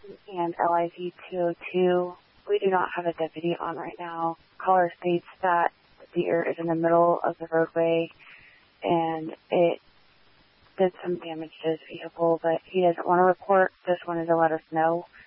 and LIV 202. We do not have a deputy on right now. Caller states that the deer is in the middle of the roadway and it did some damage to his vehicle, but he doesn't want to report. Just wanted to let us know.